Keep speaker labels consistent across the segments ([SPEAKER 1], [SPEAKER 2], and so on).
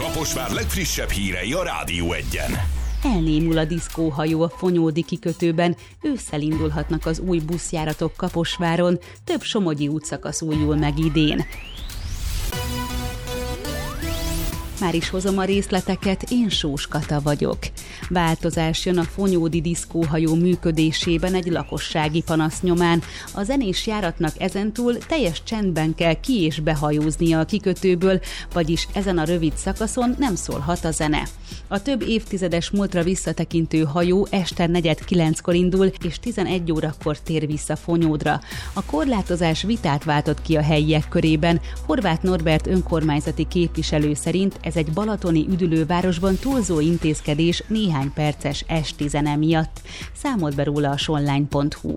[SPEAKER 1] Kaposvár legfrissebb hírei a Rádió Egyen.
[SPEAKER 2] Elnémul a diszkóhajó a Fonyódi kikötőben, ősszel indulhatnak az új buszjáratok Kaposváron, több somogyi útszakasz újul meg idén. Már is hozom a részleteket, én Sós Kata vagyok. Változás jön a Fonyódi diszkóhajó működésében egy lakossági panasz nyomán. A zenés járatnak ezentúl teljes csendben kell ki- és behajóznia a kikötőből, vagyis ezen a rövid szakaszon nem szólhat a zene. A több évtizedes múltra visszatekintő hajó este 8:45-kor indul, és 11 órakor tér vissza Fonyódra. A korlátozás vitát váltott ki a helyiek körében. Horváth Norbert önkormányzati képviselő szerint ez egy balatoni üdülővárosban túlzó intézkedés néhány perces esti zene miatt. Számolt be róla a sonline.hu.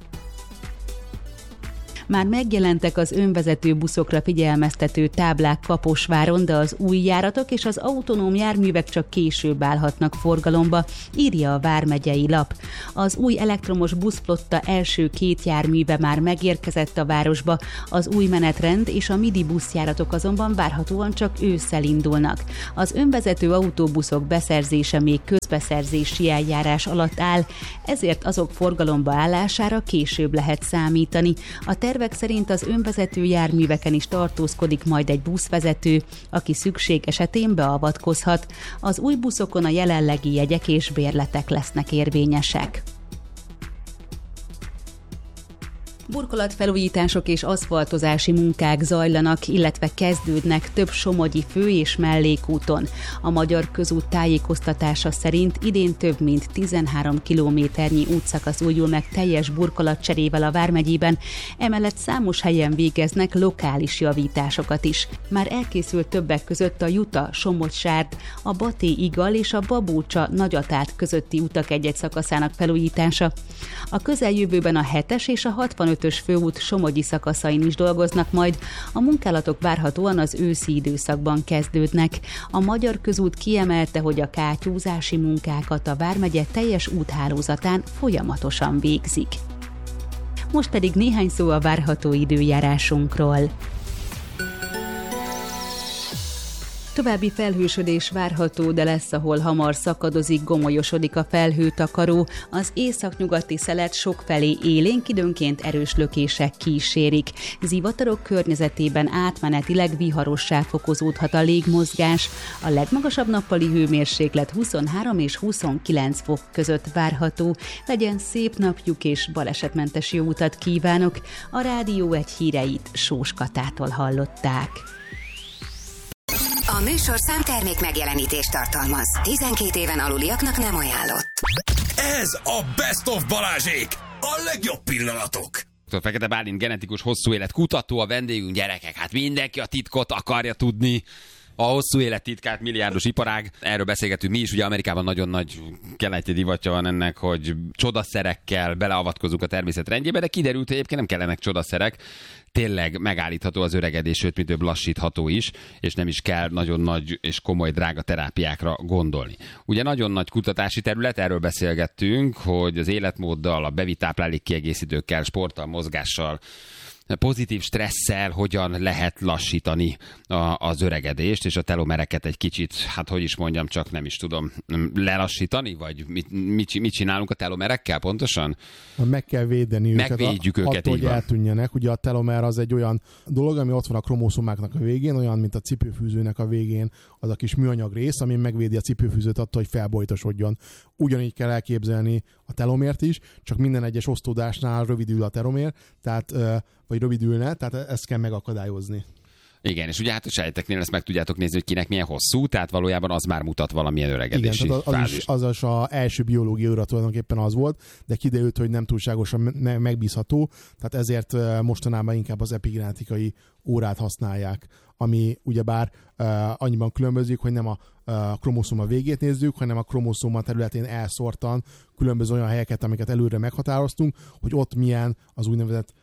[SPEAKER 2] Már megjelentek az önvezető buszokra figyelmeztető táblák Kaposváron, de az új járatok és az autonóm járművek csak később állhatnak forgalomba, írja a vármegyei lap. Az új elektromos buszflotta első 2 járműve már megérkezett a városba, az új menetrend és a midi buszjáratok azonban várhatóan csak ősszel indulnak. Az önvezető autóbuszok beszerzése még közbeszerzési eljárás alatt áll, ezért azok forgalomba állására később lehet számítani. A tervek szerint az önvezető járműveken is tartózkodik majd egy buszvezető, aki szükség esetén beavatkozhat. Az új buszokon a jelenlegi jegyek és bérletek lesznek érvényesek. Burkolatfelújítások és aszfaltozási munkák zajlanak, illetve kezdődnek több somogyi fő- és mellékúton. A Magyar Közút tájékoztatása szerint idén több mint 13 kilométernyi útszakasz újul meg teljes burkolatcserével a vármegyében, emellett számos helyen végeznek lokális javításokat is. Már elkészült többek között a Juta-Somogy-Sárd, a Baté-Igal és a Babócsa Nagyatát közötti utak egy-egy szakaszának felújítása. A közeljövőben a 7-es és a 65-ös főút somogyi szakaszain is dolgoznak majd, a munkálatok várhatóan az őszi időszakban kezdődnek. A Magyar Közút kiemelte, hogy a kátyúzási munkákat a vármegye teljes úthálózatán folyamatosan végzik. Most pedig néhány szó a várható időjárásunkról. További felhősödés várható, de lesz, ahol hamar szakadozik, gomolyosodik a felhőtakaró. Az északnyugati szelet sokfelé élénk, időnként erős lökések kísérik. Zivatarok környezetében átmenetileg viharossá fokozódhat a légmozgás. A legmagasabb nappali hőmérséklet 23 és 29 fok között várható. Legyen szép napjuk és balesetmentes jó utat kívánok. A Rádió Egy híreit Sós Katától hallották.
[SPEAKER 3] A műsorszám termék megjelenítést tartalmaz. 12 éven aluliaknak nem ajánlott.
[SPEAKER 1] Ez a Best of Balázsék! A legjobb pillanatok!
[SPEAKER 4] Dr. Fekete Bálint genetikus hosszú élet kutató, a vendégünk, gyerekek. Hát mindenki a titkot akarja tudni. A hosszú élet titkát, milliárdos iparág. Erről beszélgetünk mi is. Ugye Amerikában nagyon nagy keleti divatja van ennek, hogy csodaszerekkel beleavatkozunk a természet rendjébe, de kiderült, hogy egyébként nem kellenek csodaszerek. Tényleg megállítható az öregedés, sőt, mi több lassítható is, és nem is kell nagyon nagy és komoly drága terápiákra gondolni. Ugye nagyon nagy kutatási terület, erről beszélgettünk, hogy az életmóddal, a bevitt táplálékkiegészítőkkel, sporttal, mozgással, pozitív stresszel hogyan lehet lassítani az öregedést, és a telomereket egy kicsit, hát hogy is mondjam, csak nem is tudom, lelassítani, vagy mit csinálunk a telomerekkel pontosan?
[SPEAKER 5] Meg kell védeni
[SPEAKER 4] Megvédjük őket,
[SPEAKER 5] attól, hogy eltűnjenek. Ugye a telomer az egy olyan dolog, ami ott van a kromoszomáknak a végén, olyan, mint a cipőfűzőnek a végén az a kis műanyag rész, ami megvédi a cipőfűzőt attól, hogy felbojtosodjon. Ugyanígy kell elképzelni a telomért is, csak minden egyes osztódásnál rövidül a telomér, tehát vagy rövidülne, tehát ezt kell megakadályozni.
[SPEAKER 4] Igen, és ugye hát a sejteknél ezt meg tudjátok nézni, hogy kinek milyen hosszú, tehát valójában az már mutat valamilyen öregedési fázist.
[SPEAKER 5] Az is az első biológiai óra tulajdonképpen az volt, de kiderült, hogy nem túlságosan megbízható, tehát ezért mostanában inkább az epigenetikai órát használják, ami ugyebár annyiban különbözik, hogy nem a kromoszóma végét nézzük, hanem a kromoszóma területén elszórtan különböző olyan helyeket, amiket előre meghatároztunk, hogy ott milyen az úgynevezett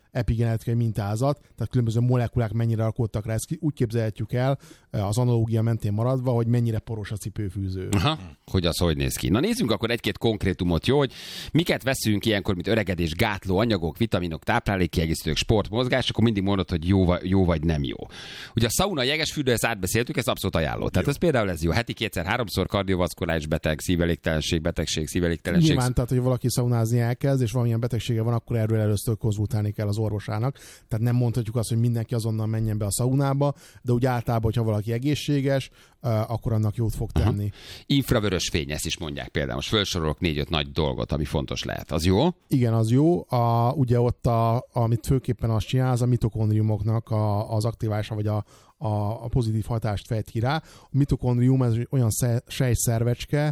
[SPEAKER 5] epigenetikai mintázat, tehát különböző molekulák mennyire rakódtak rá. Ezt úgy képzelhetjük el, az analógia mentén maradva, hogy mennyire poros a cipőfűző.
[SPEAKER 4] Aha, hogy az hogy néz ki. Na nézzünk akkor egy-két konkrétumot, jó, hogy miket veszünk ilyenkor, mint öregedés gátló anyagok, vitaminok, táplálékkiegészítők, sport, mozgás, akkor mindig mondod, hogy jó vagy nem jó. Ugye a szauna, a jegesfürdő, ezt átbeszéltük, ez abszolút ajánló. Tehát ez például ez jó. Heti 2-3-szor kardiovaszkuláris beteg, szívelégtelenség.
[SPEAKER 5] Nyilván, tehát, hogy valaki szaunázni elkezd, és valamilyen betegsége van, akkor erről először konzultálni kell az orvosának. Tehát nem mondhatjuk azt, hogy mindenki azonnal menjen be a szaunába, de úgy általában, hogyha valaki egészséges, akkor annak jót fog tenni.
[SPEAKER 4] Aha. Infravörös fény, ezt is mondják például. Most felsorolok 4-5 nagy dolgot, ami fontos lehet. Az jó?
[SPEAKER 5] Igen, az jó. Ugye ott, amit főképpen azt csinál, az a mitokondriumoknak az aktiválása, vagy a pozitív hatást fejt ki rá. A mitokondrium ez olyan sejtszervecske,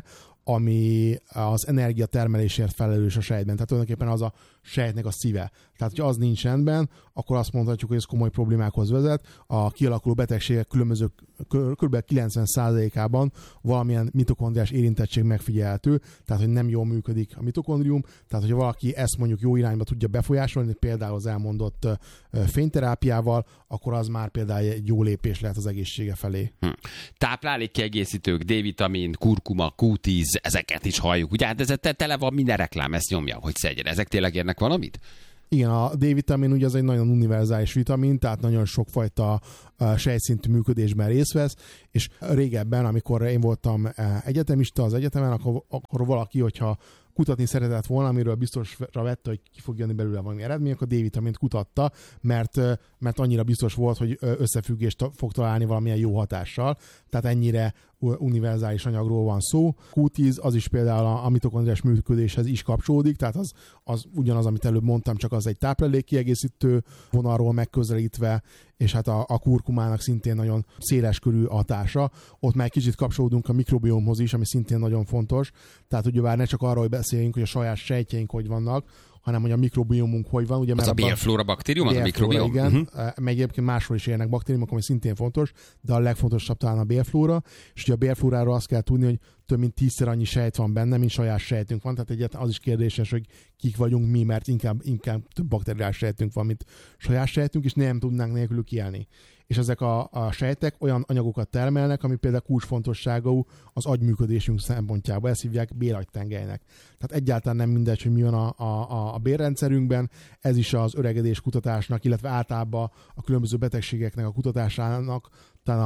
[SPEAKER 5] ami az energiatermelésért felelős a sejtben. Tehát tulajdonképpen az a sejtnek a szíve. Tehát, hogyha az nincs rendben, akkor azt mondhatjuk, hogy ez komoly problémákhoz vezet. A kialakuló betegségek különböző kb. 90%-ában valamilyen mitokondriás érintettség megfigyelhető, tehát, hogy nem jól működik a mitokondrium. Tehát, hogyha valaki ezt mondjuk jó irányba tudja befolyásolni, például az elmondott fényterápiával, akkor az már például egy jó lépés lehet az egészsége felé.
[SPEAKER 4] Táplálékkiegészítők, D-vitamin, kurkuma, Q10, ezeket is halljuk. Ugye hát ez tele van minden reklám, ezt nyomja, hogy szedjen. Ezek tényleg érnek valamit?
[SPEAKER 5] Igen, a D-vitamin ugye az egy nagyon univerzális vitamin, tehát nagyon sokfajta sejtszintű működésben részt vesz, és régebben, amikor én voltam egyetemista az egyetemen, akkor valaki, hogyha kutatni szeretett volna, amiről biztosra vette, hogy ki fog jönni belőle valami eredmény, akkor D-vitamint kutatta, mert annyira biztos volt, hogy összefüggést fog találni valamilyen jó hatással. Tehát ennyire univerzális anyagról van szó. Q10 az is például a mitokondriás működéshez is kapcsolódik, tehát az ugyanaz, amit előbb mondtam, csak az egy táplálékkiegészítő vonalról megközelítve, és hát a kurkumának szintén nagyon széleskörű hatása. Ott már egy kicsit kapcsolódunk a mikrobiomhoz is, ami szintén nagyon fontos. Tehát ugye már ne csak arról, hogy beszéljünk, hogy a saját sejtjeink hogy vannak, hanem hogy a mikrobiomunk hogy van. Ugye,
[SPEAKER 4] az a bélflóra baktérium, az a mikrobiom?
[SPEAKER 5] Igen, meg egyébként máshol is élnek baktériumok, ami szintén fontos, de a legfontosabb talán a bélflóra. És ugye a bélflóráról azt kell tudni, hogy több mint 10-szer annyi sejt van benne, mint saját sejtünk van. Tehát egyáltalán az is kérdéses, hogy kik vagyunk mi, mert inkább több bakteriális sejtünk van, mint saját sejtünk, és nem tudnánk nélkülük élni. És ezek a sejtek olyan anyagokat termelnek, ami például kulcsfontosságú az agyműködésünk szempontjából. Ezt hívják béragytengelynek. Tehát egyáltalán nem mindegy, hogy mi van a bérrendszerünkben. Ez is az öregedés kutatásnak, illetve általában a különböző betegségeknek a kutatásának talán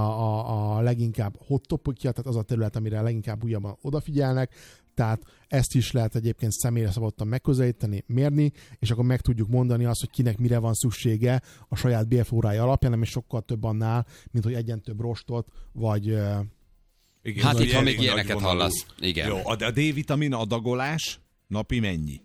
[SPEAKER 5] a leginkább hot topikja, tehát az a terület, amire leginkább újabban odafigyelnek. Tehát ezt is lehet egyébként személyre szabottan megközelíteni, mérni, és akkor meg tudjuk mondani azt, hogy kinek mire van szüksége a saját bélflórája alapján, nem is sokkal több annál, mint hogy egyen több rostot, vagy...
[SPEAKER 4] Igen, hát itt van még ilyeneket hallasz. Igen.
[SPEAKER 6] Jó, a D-vitamin adagolás napi mennyi?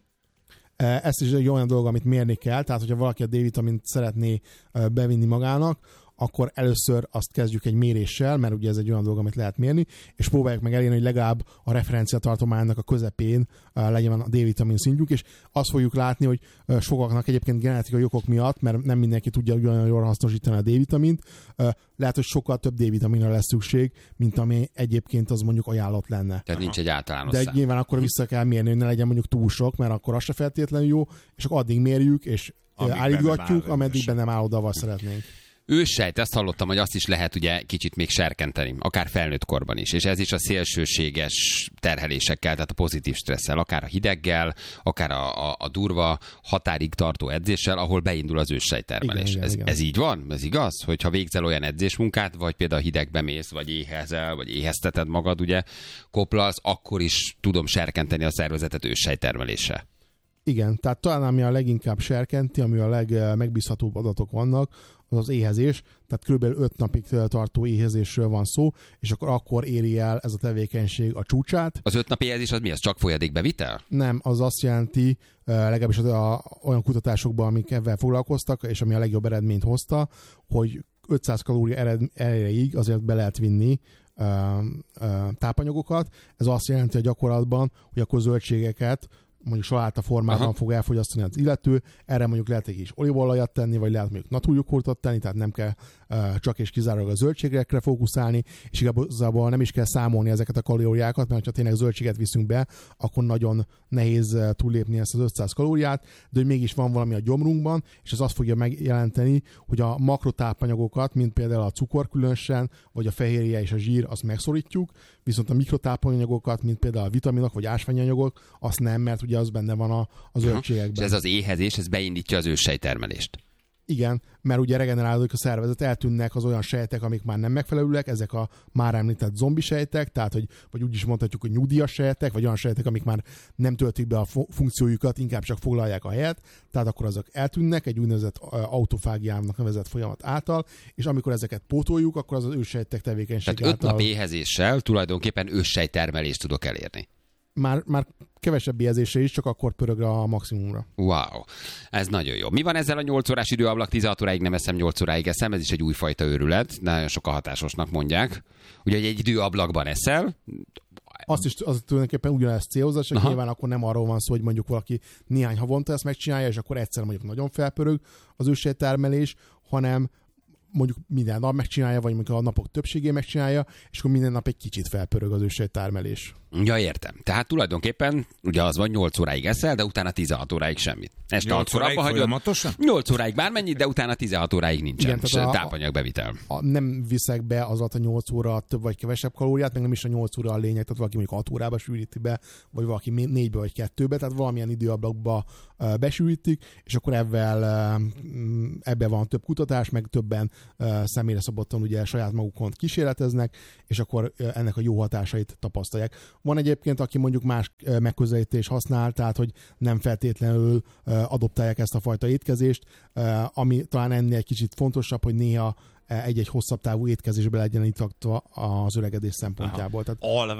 [SPEAKER 5] Ez is egy olyan dolog, amit mérni kell, tehát hogyha valaki a D-vitamint szeretné bevinni magának, akkor először azt kezdjük egy méréssel, mert ugye ez egy olyan dolog, amit lehet mérni, és próbáljuk meg elérni, hogy legalább a referenciatartománynak a közepén legyen a D-vitamin szintjük, és azt fogjuk látni, hogy sokaknak egyébként genetikai okok miatt, mert nem mindenki tudja ugyanolyan jól hasznosítani a D-vitamint, lehet, hogy sokkal több D-vitaminra lesz szükség, mint ami egyébként az mondjuk ajánlott lenne.
[SPEAKER 4] Tehát nincs egy általános
[SPEAKER 5] szám.
[SPEAKER 4] De
[SPEAKER 5] nyilván akkor vissza kell mérni, hogy ne legyen mondjuk túl sok, mert akkor az se feltétlenül jó, és akkor addig mérjük, és állítgatjuk, ameddig benne áll oda, szeretnénk.
[SPEAKER 4] Őssejt, azt hallottam, hogy azt is lehet ugye kicsit még serkenteni, akár felnőtt korban is, és ez is a szélsőséges terhelésekkel, tehát a pozitív stresszel, akár a hideggel, akár a durva határig tartó edzéssel, ahol beindul az őssejttermelés.
[SPEAKER 5] Igen.
[SPEAKER 4] Ez így van? Ez igaz? Hogyha végzel olyan edzésmunkát, vagy például hidegbe mész, vagy éhezel, vagy éhezteted magad, ugye koplalsz, akkor is tudom serkenteni a szervezetet őssejttermeléssel.
[SPEAKER 5] Igen, tehát talán ami a leginkább serkenti, ami a legmegbízhatóbb adatok vannak, az éhezés, tehát kb. 5 napig tartó éhezésről van szó, és akkor éri el ez a tevékenység a csúcsát.
[SPEAKER 4] Az 5 nap éhezés az mi? Az csak folyadékbevitel?
[SPEAKER 5] Nem, az azt jelenti, legalábbis olyan kutatásokban, amik ebben foglalkoztak, és ami a legjobb eredményt hozta, hogy 500 kalória erejéig azért be lehet vinni tápanyagokat. Ez azt jelenti a gyakorlatban, hogy akkor zöldségeket mondjuk saláta formában fog elfogyasztani az illető, erre mondjuk lehet egy kis olívaolajat tenni, vagy lehet mondjuk naturjoghurtot tenni, tehát nem kell csak és kizárólag a zöldségekre fókuszálni, és igazából nem is kell számolni ezeket a kalóriákat, mert ha tényleg zöldséget viszünk be, akkor nagyon nehéz túllépni ezt az 500 kalóriát, de hogy mégis van valami a gyomrunkban, és ez azt fogja megjelenteni, hogy a makrotápanyagokat, mint például a cukor különösen, vagy a fehérje és a zsír, azt megszorítjuk, viszont a mikrotápanyagokat, mint például a vitaminok vagy ásványanyagok, azt nem, mert ugye az benne van a zöldségekben.
[SPEAKER 4] És ez az éhezés, ez beindítja az őssejtermelést.
[SPEAKER 5] Igen, mert ugye regenerálódik a szervezet, eltűnnek az olyan sejtek, amik már nem megfelelőek, ezek a már említett zombi sejtek, tehát, vagy úgy is mondhatjuk, hogy nyugdíjas sejtek, vagy olyan sejtek, amik már nem töltik be a funkciójukat, inkább csak foglalják a helyet, tehát akkor azok eltűnnek egy úgynevezett autofágiának nevezett folyamat által, és amikor ezeket pótoljuk, akkor az őssejtek tevékenysége
[SPEAKER 4] tehát
[SPEAKER 5] által...
[SPEAKER 4] 5 nap éhezéssel tulajdonképpen őssejtermelést tudok elérni.
[SPEAKER 5] Már kevesebb éhezésre is, csak akkor pörög a maximumra.
[SPEAKER 4] Wow, ez nagyon jó. Mi van ezzel a 8 órás időablak, 16 óráig nem eszem, 8 óráig eszem, ez is egy újfajta őrület, nagyon sokan hatásosnak mondják. Ugye egy időablakban eszel,
[SPEAKER 5] az tulajdonképpen ugyanezt célozza, csak nyilván akkor nem arról van szó, hogy mondjuk valaki néhány havonta ezt megcsinálja, és akkor egyszer mondjuk nagyon felpörög az őssejttermelés, hanem mondjuk minden nap megcsinálja, vagy mondjuk a napok többségén megcsinálja, és akkor minden nap egy kicsit felpörög az őssejttermelés.
[SPEAKER 4] Ja, értem. Tehát tulajdonképpen ugye az van, 8 óráig eszel, de utána 16 óráig semmit. Este
[SPEAKER 6] 8 óráig folyamatosan?
[SPEAKER 4] 8 óráig bármennyit, de utána 16 óráig nincsen tápanyagbevitel.
[SPEAKER 5] Nem viszek be az alatt a 8 óra több vagy kevesebb kalóriát, meg nem is a 8 óra a lényeg, tehát valaki mondjuk 6 órába sűríti be, vagy valaki 4-be vagy 2-be, tehát valamilyen időablakba besűrítik, és akkor ebben van több kutatás, meg többen személyre szabottan ugye saját magukon kísérleteznek, és akkor ennek a jó hatásait tapasztalják. Van egyébként, aki mondjuk más megközelítés használ, tehát hogy nem feltétlenül adoptálják ezt a fajta étkezést, ami talán ennél egy kicsit fontosabb, hogy néha egy-egy hosszabb távú étkezésbe legyen itatva az öregedés szempontjából. Tehát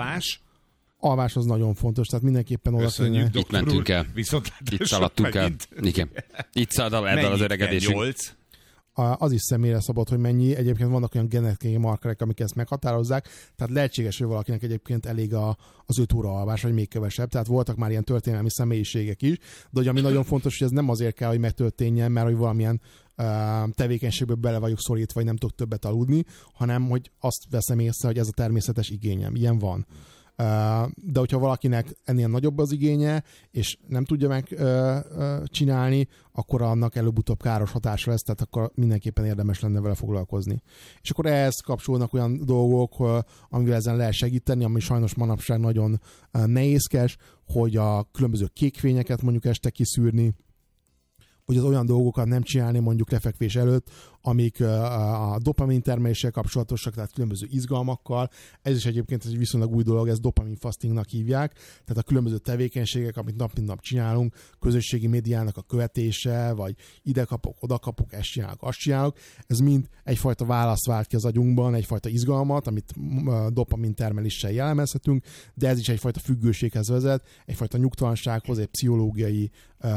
[SPEAKER 5] alvás az nagyon fontos, tehát mindenképpen oda kéne.
[SPEAKER 4] Itt mentünk el. Itt szaladtunk el. Igen. Itt szalad el az öregedésünk.
[SPEAKER 6] 8?
[SPEAKER 5] Az is személyre szabott, hogy mennyi. Egyébként vannak olyan genetikai markerek, amik ezt meghatározzák, tehát lehetséges, hogy valakinek egyébként elég az 5 óra alvás, vagy még kevesebb. Tehát voltak már ilyen történelmi személyiségek is, de hogy ami nagyon fontos, hogy ez nem azért kell, hogy megtörténjen, mert hogy valamilyen tevékenységből bele vagyok szorítva, vagy nem tudok többet aludni, hanem hogy azt veszem észre, hogy ez a természetes igényem. Ilyen van. De hogyha valakinek ennél nagyobb az igénye, és nem tudja megcsinálni, akkor annak előbb-utóbb káros hatása lesz, tehát akkor mindenképpen érdemes lenne vele foglalkozni. És akkor ehhez kapcsolnak olyan dolgok, amivel ezen lehet segíteni, ami sajnos manapság nagyon nehézkes, hogy a különböző kékfényeket mondjuk este kiszűrni, hogy az olyan dolgokat nem csinálni mondjuk lefekvés előtt, amik a dopamin termeléssel kapcsolatosak, tehát különböző izgalmakkal. Ez is egyébként egy viszonylag új dolog, ezt dopamin fastingnak hívják. Tehát a különböző tevékenységek, amit nap mint nap csinálunk, közösségi médiának a követése, vagy ide kapok, oda kapok, ezt csinálok, azt csinálok. Ez mind egyfajta választ vált ki az agyunkban, egyfajta izgalmat, amit dopamin termeléssel jellemezhetünk, de ez is egyfajta függőséghez vezet, egyfajta nyugtalansághoz, egy pszichológiai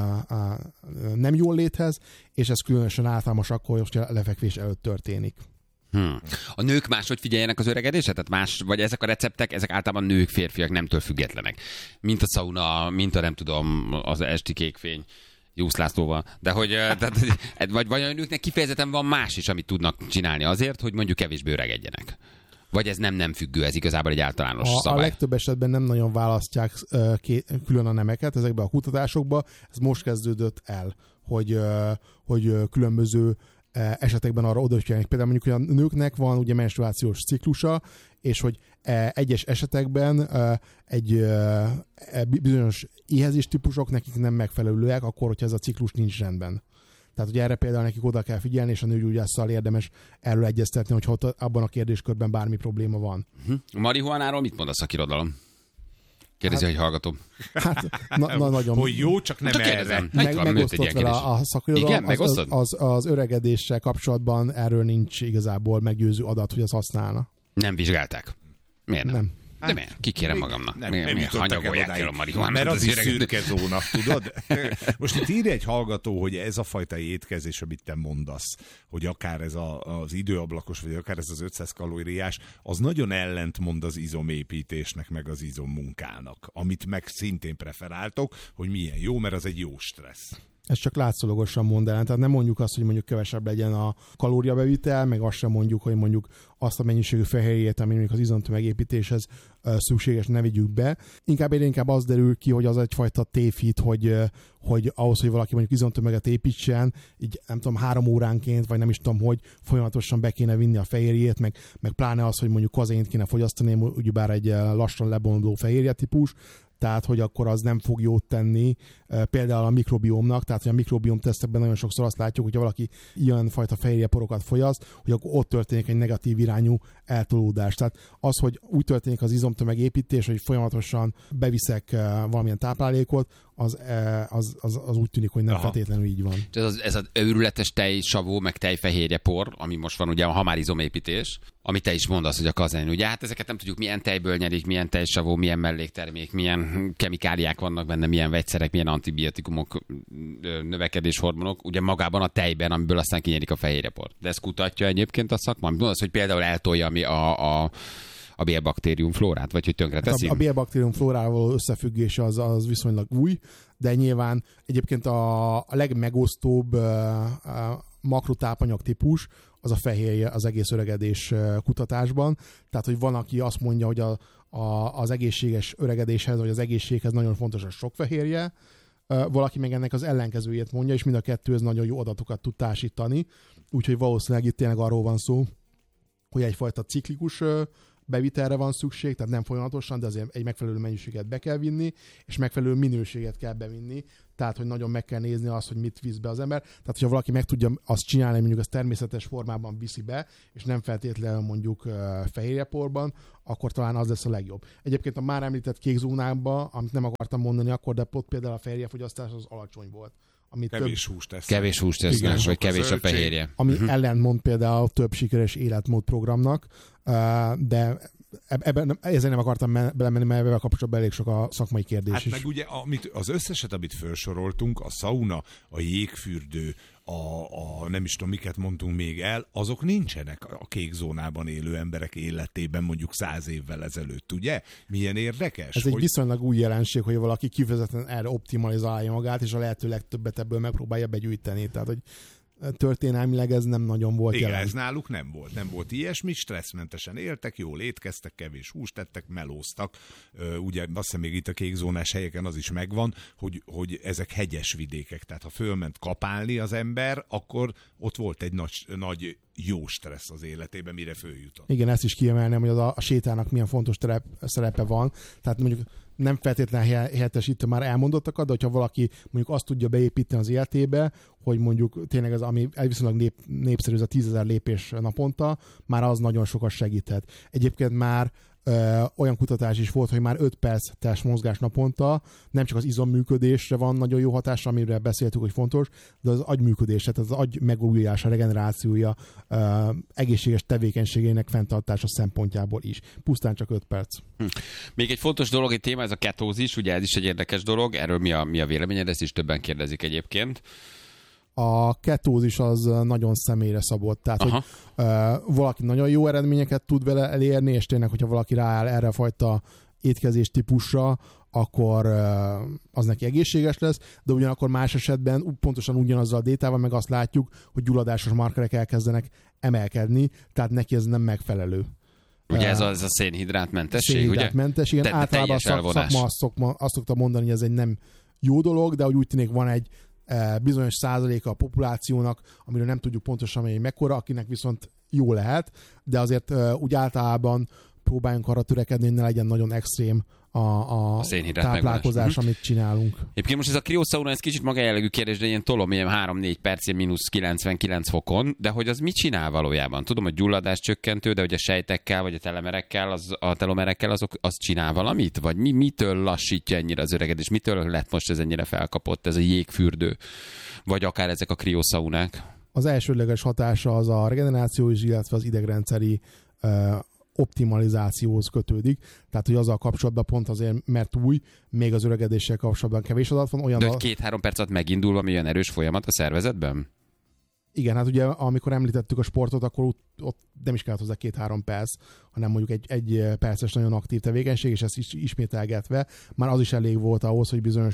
[SPEAKER 5] nem jól léthez, és ez különösen általános akkor, hogy lefekvés előtt történik.
[SPEAKER 4] A nők máshogy figyeljenek az öregedésre? Tehát más, vagy ezek a receptek, ezek általában nők, férfiak nemtől függetlenek. Mint a szauna, mint a nem tudom, az esti kékfény. Jusz Lászlóval. De hogy, vagy a nőknek kifejezetten van más is, amit tudnak csinálni azért, hogy mondjuk kevésbé öregedjenek. Vagy ez nem függő, ez igazából egy általános szabály?
[SPEAKER 5] A legtöbb esetben nem nagyon választják külön a nemeket ezekben a kutatásokban. Ez most kezdődött el, hogy különböző esetekben arra odafigyelnek. Például mondjuk, hogy a nőknek van ugye menstruációs ciklusa, és hogy egyes esetekben egy bizonyos éhezés típusok nekik nem megfelelőek, akkor, hogyha ez a ciklus nincs rendben. Tehát, hogy erre például nekik oda kell figyelni, és a nőgyógyásszal érdemes erről egyeztetni, hogy abban a kérdéskörben bármi probléma van.
[SPEAKER 4] Marihuánáról mit mond a szakirodalom? Kérdezi, hogy hallgatom.
[SPEAKER 5] Hát, nagyon...
[SPEAKER 6] Hogy jó, csak nem erre.
[SPEAKER 5] Megosztott vele a szakirodalom. Az öregedéssel kapcsolatban erről nincs igazából meggyőző adat, hogy azt használna.
[SPEAKER 4] Nem vizsgálták. Miért nem? De miért? Kikérem magamnak. Miért hanyagolják el a marihuánát?
[SPEAKER 6] Mert az is szürke zóna, tudod? Most itt írja egy hallgató, hogy ez a fajta étkezés, amit te mondasz, hogy akár ez az időablakos, vagy akár ez az 500 kalóriás, az nagyon ellentmond az izomépítésnek, meg az izommunkának, amit meg szintén preferáltok, hogy milyen jó, mert az egy jó stressz.
[SPEAKER 5] Ez csak látszólagosan mond el. Tehát nem mondjuk azt, hogy mondjuk kevesebb legyen a kalóriabevitel, meg azt sem mondjuk, hogy mondjuk azt a mennyiségű fehérjét, ami mondjuk az izomtömegépítéshez szükséges, ne vigyük be. Inkább az derül ki, hogy az egyfajta tévhit, hogy ahhoz, hogy valaki mondjuk izomtömeget építsen, így nem tudom, 3 óránként, vagy nem is tudom, hogy folyamatosan be kéne vinni a fehérjét, meg pláne az, hogy mondjuk kazént kéne fogyasztani, ugyebár egy lassan lebomló fehérje típus, tehát hogy akkor az nem fog jót tenni például a mikrobiomnak, tehát hogy a mikrobiom tesztekben nagyon sokszor azt látjuk, hogyha valaki ilyen fajta fehérjeporokat fogyaszt, hogy akkor ott történik egy negatív irányú eltolódás. Tehát az, hogy úgy történik az izomtömegépítés, hogy folyamatosan beviszek valamilyen táplálékot, az úgy tűnik, hogy nem feltétlenül így van.
[SPEAKER 4] Ez az őrületes tejsavó, meg tejfehérjepor, ami most van ugye a hamár-izomépítés, amit te is mondasz, hogy a kazein. Ugye hát ezeket nem tudjuk, milyen tejből nyerik, milyen tejsavó, milyen melléktermék, milyen kemikáliák vannak benne, milyen vegyszerek, milyen antibiotikumok, növekedéshormonok, ugye magában a tejben, amiből aztán kinyerik a fehérjeport. De ezt kutatja egyébként a szakma? Mondasz, hogy például eltolja a bélbaktérium flórát, vagy hogy tönkreteszi?
[SPEAKER 5] A bélbaktérium flórával összefüggés az viszonylag új, de nyilván egyébként a legmegosztóbb makrotápanyag típus az a fehérje az egész öregedés kutatásban. Tehát, hogy van, aki azt mondja, hogy az egészséges öregedéshez, vagy az egészséghez nagyon fontos a sok fehérje, valaki meg ennek az ellenkezőjét mondja, és mind a kettőhöz nagyon jó adatokat tud társítani. Úgyhogy valószínűleg itt tényleg arról van szó, hogy egyfajta ciklikus bevitelre van szükség, tehát nem folyamatosan, de azért egy megfelelő mennyiséget be kell vinni, és megfelelő minőséget kell bevinni, tehát hogy nagyon meg kell nézni azt, hogy mit visz be az ember. Tehát, hogyha valaki meg tudja azt csinálni, mondjuk azt természetes formában viszi be, és nem feltétlenül mondjuk fehérjeporban, akkor talán az lesz a legjobb. Egyébként a már említett kék zónákban, amit nem akartam mondani akkor, de ott például a fehérjefogyasztás az alacsony volt.
[SPEAKER 6] Kevés húst tesznek.
[SPEAKER 4] Kevés húst tesznek, vagy kevés a fehérje.
[SPEAKER 5] Ami ellentmond például több sikeres életmód programnak, de ezzel nem akartam belemenni, mert ebben kapcsolatban elég sok a szakmai kérdés
[SPEAKER 6] hát
[SPEAKER 5] is.
[SPEAKER 6] meg ugye az összeset, amit felsoroltunk, a szauna, a jégfürdő, nem is tudom, miket mondtunk még el, azok nincsenek a kék zónában élő emberek életében mondjuk 100 évvel ezelőtt, ugye? Milyen érdekes?
[SPEAKER 5] Ez egy viszonylag új jelenség, hogy valaki kifejezetten erre optimalizálja magát, és a lehető legtöbbet ebből megpróbálja begyűjteni. Tehát, hogy történelmileg ez nem nagyon volt
[SPEAKER 6] igen,
[SPEAKER 5] jelen.
[SPEAKER 6] Ez náluk nem volt ilyesmi, stresszmentesen éltek, jól étkeztek, kevés húst ettek, melóztak. Ugye azt hiszem még itt a kékzónás helyeken az is megvan, hogy ezek hegyes vidékek, tehát ha fölment kapálni az ember, akkor ott volt egy nagy jó stressz az életében, mire följutott.
[SPEAKER 5] Igen, ezt is kiemelném, hogy a sétának milyen fontos szerepe van. Tehát mondjuk nem feltétlenül helyettesítő már elmondottakat, de hogyha valaki mondjuk azt tudja beépíteni az életébe, hogy mondjuk tényleg ez, ami viszonylag népszerű, ez a 10 000 lépés naponta, már az nagyon sokat segíthet. Egyébként már olyan kutatás is volt, hogy már 5 perc testmozgás naponta nem csak az izomműködésre van nagyon jó hatása, amiről beszéltük, hogy fontos, de az agyműködésre, tehát az agy megújulása, regenerációja, egészséges tevékenységének fenntartása szempontjából is. Pusztán csak 5 perc.
[SPEAKER 4] Még egy fontos dolog, egy téma, ez a ketózis, ugye ez is egy érdekes dolog, erről mi a véleményed, ezt is többen kérdezik egyébként.
[SPEAKER 5] A ketózis az nagyon személyre szabott. Tehát, hogy valaki nagyon jó eredményeket tud vele elérni, és tényleg, hogyha valaki rááll erre a fajta étkezés típusra, akkor az neki egészséges lesz, de ugyanakkor más esetben pontosan ugyanazzal a détával meg azt látjuk, hogy gyulladásos markerek elkezdenek emelkedni, tehát neki ez nem megfelelő.
[SPEAKER 4] Ugye ez a szénhidrátmentesség, ugye?
[SPEAKER 5] Szénhidrátmentes, igen. Általában a szakma azt szokta mondani, hogy ez egy nem jó dolog, de úgy tűnik van egy bizonyos százaléka a populációnak, amiről nem tudjuk pontosan, hogy mekkora, akinek viszont jó lehet, de azért úgy általában próbáljunk arra törekedni, hogy ne legyen nagyon extrém a táplálkozás, amit csinálunk.
[SPEAKER 4] Egyébként most ez a kriószauna, ez kicsit magájellegű kérdés, de ilyen tolom, ilyen 3-4 perc, ilyen mínusz 99 fokon, de hogy az mit csinál valójában? Tudom, hogy gyulladás csökkentő, de hogy a sejtekkel, vagy a telomerekkel, az csinál valamit? Vagy mitől lassítja ennyire az öregedés? Mitől lett most ez ennyire felkapott, ez a jégfürdő? Vagy akár ezek a kriószaunák?
[SPEAKER 5] Az elsődleges hatása az a regeneráció is, illetve az idegrendszeri optimalizációhoz kötődik. Tehát, hogy azzal kapcsolatban pont azért, mert új, még az öregedéssel kapcsolatban kevés adat van.
[SPEAKER 4] De 2-3 perc alatt megindul valami olyan erős folyamat a szervezetben?
[SPEAKER 5] Igen, hát ugye amikor említettük a sportot, akkor ott nem is kellett hozzá 2-3 perc, hanem mondjuk egy perces nagyon aktív tevékenység, és ezt is ismételgetve már az is elég volt ahhoz, hogy bizonyos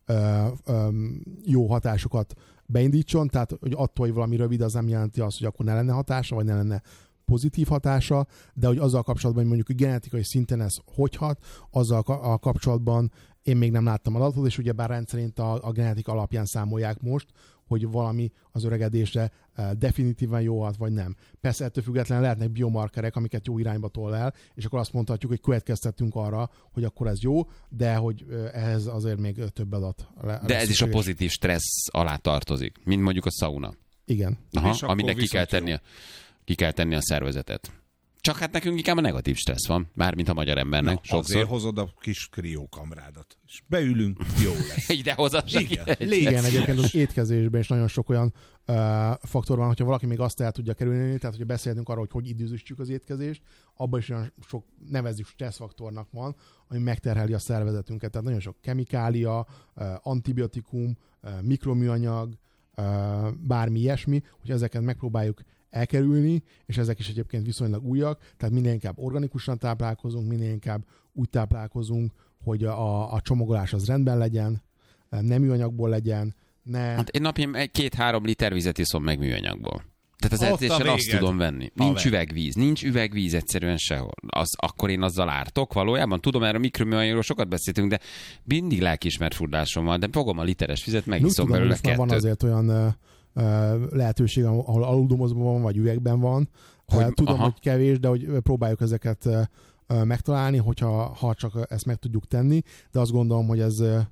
[SPEAKER 5] jó hatásokat beindítson, tehát hogy attól, hogy valami rövid, az nem jelenti azt, hogy akkor ne lenne hatása, vagy ne lenne pozitív hatása, de hogy azzal kapcsolatban, hogy mondjuk genetikai szinten ez hogy hat, azzal a kapcsolatban én még nem láttam adatot, és ugyebár rendszerint a genetika alapján számolják most, hogy valami az öregedésre definitíven jó hat, vagy nem. Persze ettől függetlenül lehetnek biomarkerek, amiket jó irányba toll el, és akkor azt mondhatjuk, hogy következtettünk arra, hogy akkor ez jó, de hogy ehhez azért még több adat.
[SPEAKER 4] De ez is a pozitív stressz alá tartozik, mint mondjuk a szauna.
[SPEAKER 5] Igen.
[SPEAKER 4] Aha, aminek ki kell tenni a szervezetet. Csak hát nekünk inkább a negatív stressz van, mármint a magyar embernek.
[SPEAKER 6] Na,
[SPEAKER 4] sokszor.
[SPEAKER 6] Azért hozod a kis kriókamrádat, és beülünk, jó lesz.
[SPEAKER 4] Ide hozassak.
[SPEAKER 5] Igen, egyébként az étkezésben is nagyon sok olyan faktor van, hogyha valaki még azt el tudja kerülni, tehát hogyha beszélünk arról, hogy időzítsük az étkezést, abban is olyan sok nevezzük stresszfaktornak van, ami megterheli a szervezetünket. Tehát nagyon sok kemikália, antibiotikum, mikroműanyag, bármi ilyesmi, hogy ezeket megpróbáljuk elkerülni, és ezek is egyébként viszonylag újak, tehát minél inkább organikusan táplálkozunk, minél inkább úgy táplálkozunk, hogy a csomagolás az rendben legyen, nem műanyagból legyen,
[SPEAKER 4] Hát én napi 2-3 liter vizet iszom meg műanyagból. Tehát az edzésen azt tudom venni. Nincs üvegvíz egyszerűen sehol. Akkor én azzal ártok valójában. Tudom, erről a mikroműanyagról sokat beszéltünk, de mindig lelkiismert furdásom van, de fogom a literes vizet, megiszom belőle 2.
[SPEAKER 5] Van azért olyan lehetőség, ahol aluddomozban van, vagy üvegben van. Tudom, hogy kevés, de hogy próbáljuk ezeket megtalálni, ha csak ezt meg tudjuk tenni, de azt gondolom, hogy ez...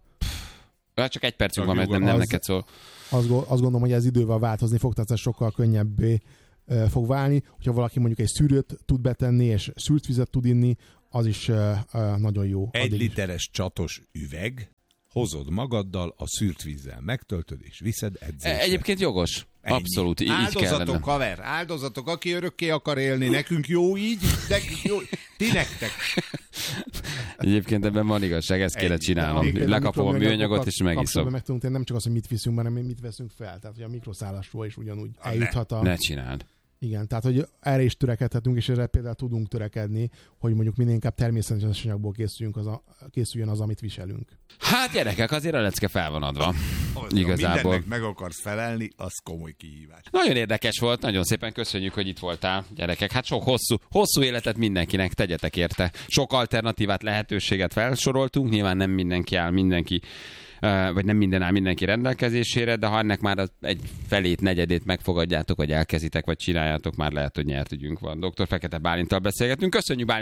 [SPEAKER 4] Csak 1 percünk van, mert nem neked szól.
[SPEAKER 5] Azt gondolom, hogy ez idővel változni fog, tehát ez sokkal könnyebbé fog válni. Hogyha valaki mondjuk egy szűrőt tud betenni, és szűrt vizet tud inni, az is nagyon jó.
[SPEAKER 6] 1 literes csatos üveg, hozod magaddal, a szűrt vízzel megtöltöd, és viszed edzésre.
[SPEAKER 4] Egyébként jogos. Ennyi. Abszolút, így
[SPEAKER 6] áldozatok, haver, áldozatok, aki örökké akar élni, nekünk jó így, nekünk jó, ti nektek.
[SPEAKER 4] Egyébként ebben van igazság, ezt kéne csinálnom. Lekapom a műanyagot, és megiszom.
[SPEAKER 5] Meg tudunk tenni, nem csak az, hogy mit viszünk, hanem mit veszünk fel. Tehát, hogy a mikroszállásról is ugyanúgy eljuthat a...
[SPEAKER 4] Ne csináld.
[SPEAKER 5] Igen, tehát hogy erre is törekedhetünk, és erre például tudunk törekedni, hogy mondjuk minél inkább természetes anyagból készüljön az, amit viselünk.
[SPEAKER 4] Hát gyerekek, azért a lecke fel van adva. Igazából.
[SPEAKER 6] Mindennek meg akarsz felelni, az komoly kihívás.
[SPEAKER 4] Nagyon érdekes volt, nagyon szépen köszönjük, hogy itt voltál, gyerekek. Hát sok hosszú életet mindenkinek, tegyetek érte. Sok alternatívát, lehetőséget felsoroltunk, nyilván nem mindenki áll, vagy nem minden áll mindenki rendelkezésére, de ha ennek már egy felét, negyedét megfogadjátok, vagy elkezditek, vagy csináljátok, már lehet, hogy nyert ügyünk van. Dr. Fekete Bálinttal beszélgetünk. Köszönjük, Bálint!